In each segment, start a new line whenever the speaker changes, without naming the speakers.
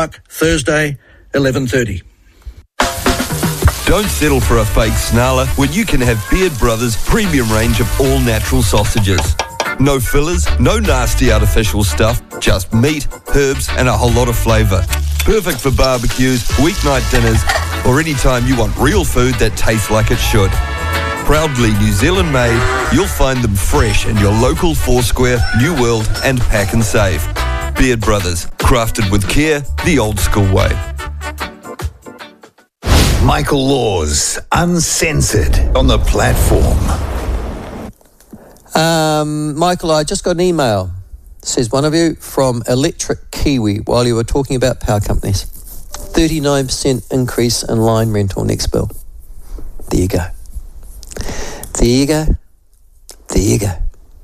Park, Thursday, 11:30.
Don't settle for a fake snarler when you can have Beard Brothers' premium range of all-natural sausages. No fillers, no nasty artificial stuff, just meat, herbs and a whole lot of flavour. Perfect for barbecues, weeknight dinners, or any time you want real food that tastes like it should. Proudly New Zealand made, you'll find them fresh in your local Foursquare, New World and Pack and Save. Beard Brothers, crafted with care, the old school way.
Michael Laws, Uncensored, on the platform.
Michael, I just got an email, says one of you, from Electric Kiwi while you were talking about power companies. 39% increase in line rental next bill. There you go. There you go. There you go.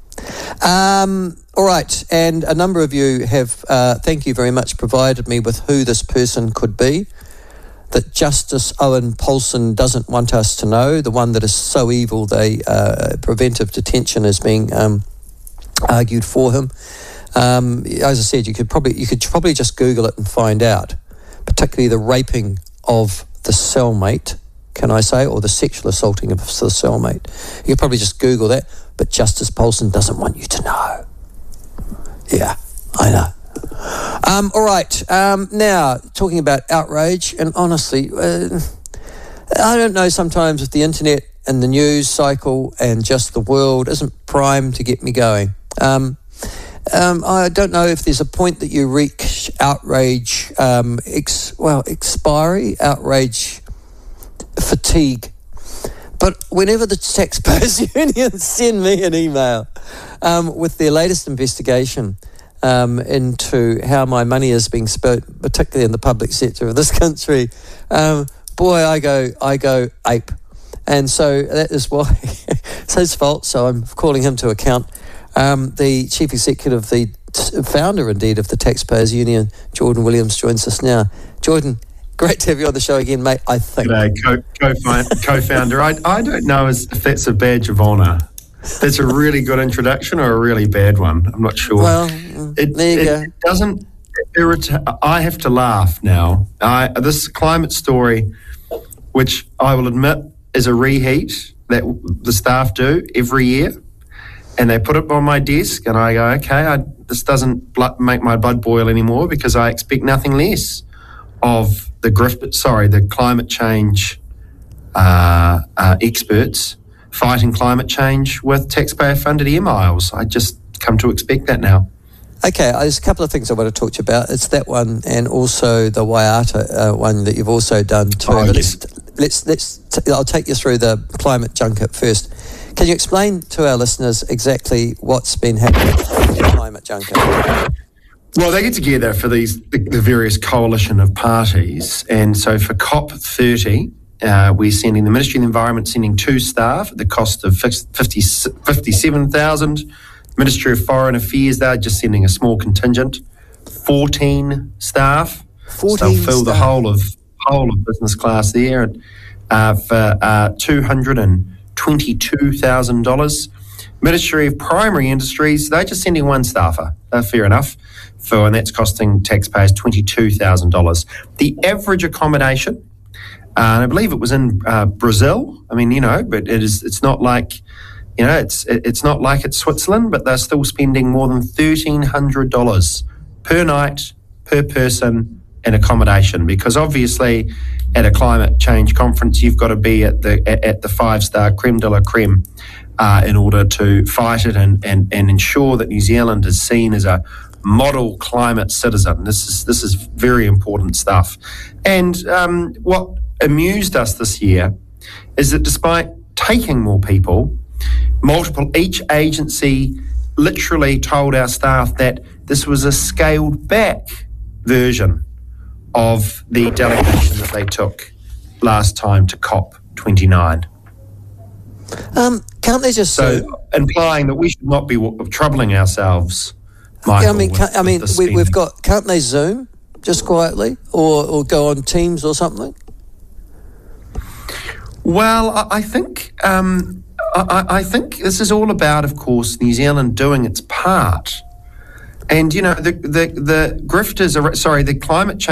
All right, and a number of you have, thank you very much, provided me with who this person could be that Justice Owen Paulson doesn't want us to know, the one that is so evil preventive detention is being argued for him. As I said, you could probably just Google it and find out, particularly the raping of the cellmate, can I say, or the sexual assaulting of the cellmate. You could probably just Google that, but Justice Paulson doesn't want you to know. Yeah, I know. All right, now, talking about outrage, and honestly, I don't know sometimes if the internet and the news cycle and just the world isn't primed to get me going. I don't know if there's a point that you reach outrage, expiry, outrage fatigue. But whenever the Taxpayers Union send me an email with their latest investigation into how my money is being spent, particularly in the public sector of this country, boy, I go ape. And so that is why it's his fault, so I'm calling him to account. The Chief Executive, the founder, indeed, of the Taxpayers Union, Jordan Williams, joins us now. Jordan, great to have you on the show again, mate, I think.
G'day, co-founder. I don't know if that's a badge of honour. That's a really good introduction or a really bad one. I'm not sure.
Well, there you go.
It doesn't irritate. I have to laugh now. This climate story, which I will admit is a reheat that the staff do every year, and they put it on my desk, and I go, okay, this doesn't make my blood boil anymore because I expect nothing less of the climate change experts fighting climate change with taxpayer-funded air miles. I just come to expect that now.
Okay, there's a couple of things I want to talk to you about. It's that one and also the Waiata one that you've also done too.
Oh, yes.
I'll take you through the climate junket first. Can you explain to our listeners exactly what's been happening with the climate junket?
Well, they get together for the various coalition of parties, and so for COP30, we're sending the Ministry of the Environment sending 2 staff at the cost of $57,000. Ministry of Foreign Affairs, they're just sending a small contingent, 14 staff.
14
so they'll fill
staff.
the whole of business class there for $222,000. Ministry of Primary Industries, they're just sending 1 staffer. Fair enough. And that's costing taxpayers $22,000. The average accommodation, and I believe it was in Brazil. I mean, but it's not like, it's not like it's Switzerland, but they're still spending more than $1,300 per night, per person in accommodation, because obviously at a climate change conference, you've got to be at the 5-star creme de la creme in order to fight it and ensure that New Zealand is seen as a model climate citizen. This is very important stuff. And what amused us this year is that despite taking more people, each agency literally told our staff that this was a scaled back version of the delegation that they took last time to COP29.
Can't they just
implying that we should not be troubling ourselves, Michael?
Can't they Zoom just quietly or go on Teams or something?
Well, I think I think this is all about, of course, New Zealand doing its part, and the grifters the climate change